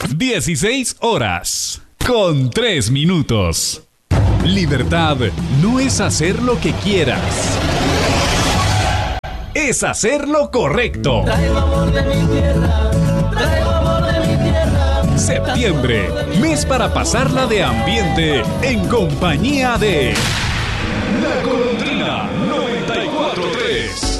16 horas con 3 minutos. Libertad no es hacer lo que quieras. Es hacer lo correcto. Traigo amor de mi tierra, traigo amor de mi tierra. Septiembre, mes para pasarla de ambiente en compañía de La Colombiana.